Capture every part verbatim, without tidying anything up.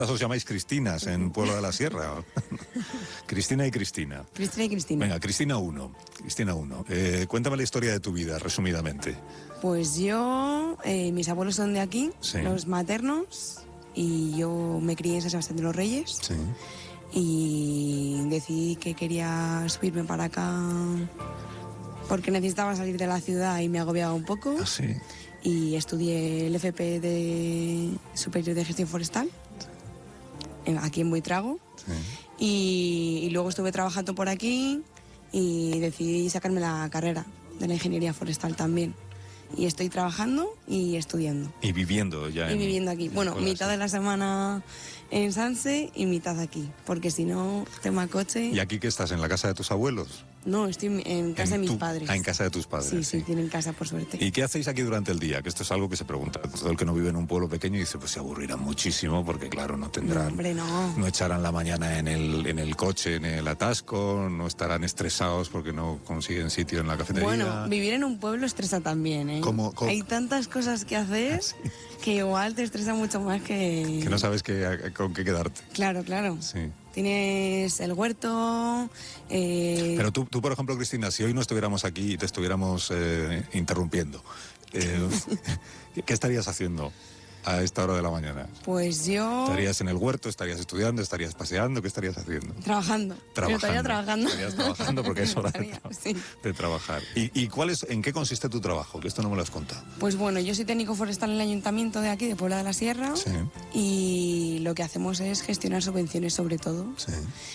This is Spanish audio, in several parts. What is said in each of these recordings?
Os llamáis Cristinas en Pueblo de la Sierra. Cristina y Cristina. Cristina y Cristina. Venga, Cristina uno. Cristina uno. Eh, cuéntame la historia de tu vida, resumidamente. Pues yo, eh, mis abuelos son de aquí, Sí. los maternos, y yo me crié en San Sebastián de los Reyes. Sí. Y decidí que quería subirme para acá porque necesitaba salir de la ciudad y me agobiaba un poco. Ah, sí. Y estudié el F P de Superior de Gestión Forestal, en- aquí en Buitrago. Sí. Y, y luego estuve trabajando por aquí y decidí sacarme la carrera de la Ingeniería Forestal también. Y estoy trabajando y estudiando. Y viviendo ya Y en... viviendo aquí. Bueno, escuelas, mitad sí. de la semana en Sanse y mitad aquí. Porque si no, tema coche... ¿Y aquí qué estás? ¿En la casa de tus abuelos? No, estoy en- en casa En de mis tu- padres. Ah, en casa de tus padres. Sí, sí, tienen casa, por suerte. ¿Y qué hacéis aquí durante el día? Que esto es algo que se pregunta todo el que no vive en un pueblo pequeño y dice, pues se aburrirán muchísimo porque claro, no No, tendrán... hombre, no. No echarán la mañana en el, en el coche, en el atasco, no estarán estresados porque no consiguen sitio en la cafetería. Bueno, vivir en un pueblo estresa también, ¿eh? ¿Cómo- cómo? Hay tantas cosas que hacer que igual te estresa mucho más que... Que no sabes qué- con qué quedarte. Claro, claro. Sí. Tienes el huerto... eh, Pero tú, tú, por ejemplo, Cristina, si hoy no estuviéramos aquí y te estuviéramos eh, interrumpiendo, eh, ¿qué estarías haciendo a esta hora de la mañana? Pues yo... ¿Estarías en el huerto? ¿Estarías estudiando? ¿Estarías paseando? ¿Qué estarías haciendo? Trabajando. Yo Trabajando. estaría trabajando. Estarías trabajando porque es hora de, Estaría, tra- sí. de trabajar. ¿Y, y cuál es, en qué consiste tu trabajo? Que esto no me lo has contado. Pues bueno, yo soy técnico forestal en el ayuntamiento de aquí, de Puebla de la Sierra. Sí. Y lo que hacemos es gestionar subvenciones sobre todo. Sí.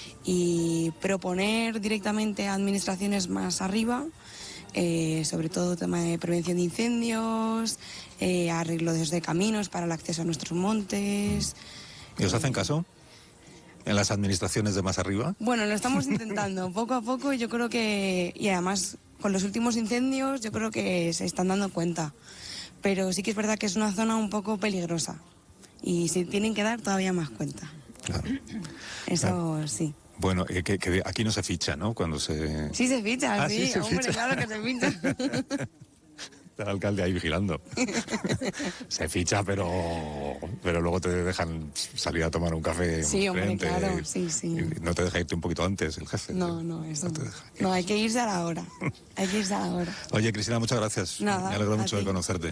Y proponer directamente a administraciones más arriba, eh, sobre todo tema de prevención de incendios, eh, arreglos de caminos para el acceso a nuestros montes. ¿Y os hacen caso? ¿En las administraciones de más arriba? Bueno, lo estamos intentando poco a poco y yo creo que, y además con los últimos incendios yo creo que se están dando cuenta. Pero sí que es verdad que es una zona un poco peligrosa y se tienen que dar todavía más cuenta. Claro. Eso Claro. sí. Bueno, eh, que, que aquí no se ficha, ¿no? Cuando se... Sí se ficha, Ah, sí, sí se hombre, ficha. claro que se ficha. Está el alcalde ahí vigilando. Se ficha, pero pero luego te dejan salir a tomar un café. Sí, hombre, frente, claro, sí, sí. y no te deja irte un poquito antes el jefe. No, no, eso te no. deja. No, hay que irse a la hora. Hay que irse a la hora. Oye, Cristina, muchas gracias. Nada, Me alegro a mucho de ti. conocerte.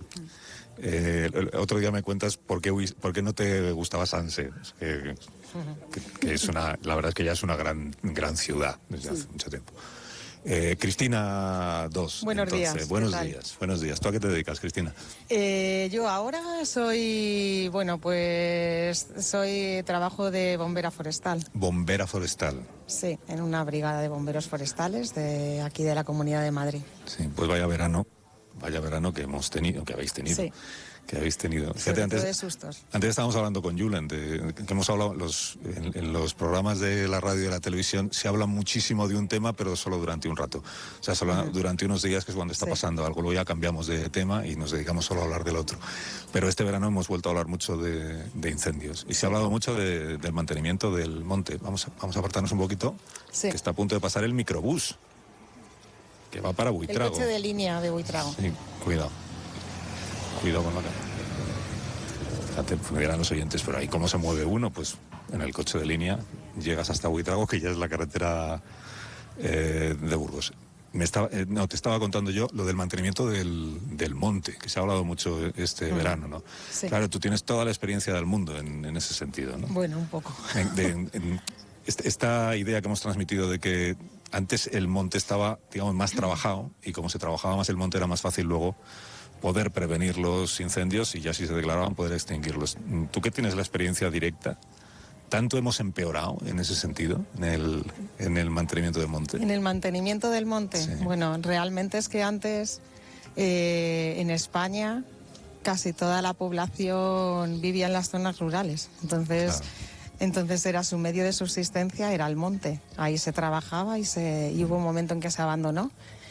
Eh, el- el otro día me cuentas por qué, huis- por qué no te gustaba Sanse, Es que, que- que es una, la verdad es que ya es una gran, gran ciudad desde hace mucho tiempo. Eh, Cristina dos. Buenos entonces. días, ¿qué Buenos tal? días, buenos días. ¿Tú a qué te dedicas, Cristina? Eh, yo ahora soy, bueno, pues soy trabajo de bombera forestal, Bombera forestal. sí, en una brigada de bomberos forestales de aquí de la Comunidad de Madrid. Sí, pues vaya verano, vaya verano que hemos tenido, que habéis tenido. Sí. Que habéis tenido. Sobre antes, todo de sustos. antes estábamos hablando con Julen, de, que hemos hablado los, en, en los programas de la radio y de la televisión, se habla muchísimo de un tema, pero solo durante un rato. O sea, solo durante unos días, que es cuando está Sí. pasando algo. Luego ya cambiamos de tema y nos dedicamos solo a hablar del otro. Pero este verano hemos vuelto a hablar mucho de, de incendios. Y se ha hablado mucho de- del mantenimiento del monte. Vamos a, vamos a apartarnos un poquito, Sí. que está a punto de pasar el microbús, que va para El Buitrago. coche de línea de Buitrago. Sí, cuidado. Cuidado con la cara. Fíjate, me dirán los oyentes, pero ahí cómo se mueve uno, pues en el coche de línea llegas hasta Buitrago, que ya es la carretera eh, de Burgos. Me estaba, eh, no, te estaba contando yo lo del mantenimiento del, del monte, que se ha hablado mucho este verano, ¿no? Sí. Claro, tú tienes toda la experiencia del mundo en, en ese sentido, ¿no? Bueno, un poco. En- de- en- en- este- esta idea que hemos transmitido de que antes el monte estaba, digamos, más trabajado y como se trabajaba más el monte era más fácil luego poder prevenir los incendios y ya si se declaraban poder extinguirlos. Tú que tienes la experiencia directa, ¿tanto hemos empeorado en ese sentido, en el, en el mantenimiento del monte? En el mantenimiento del monte, Sí. bueno, realmente es que antes eh, en España casi toda la población vivía en las zonas rurales, entonces, Claro. entonces era su medio de subsistencia, era el monte, ahí se trabajaba y, se, y hubo un momento en que se abandonó.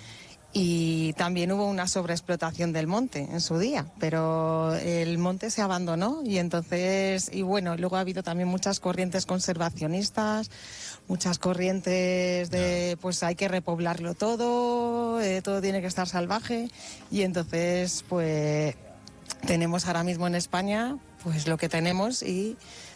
Y también hubo una sobreexplotación del monte en su día, pero el monte se abandonó y entonces, y bueno, luego ha habido también muchas corrientes conservacionistas, muchas corrientes de pues hay que repoblarlo todo, eh, todo tiene que estar salvaje y entonces pues tenemos ahora mismo en España pues lo que tenemos y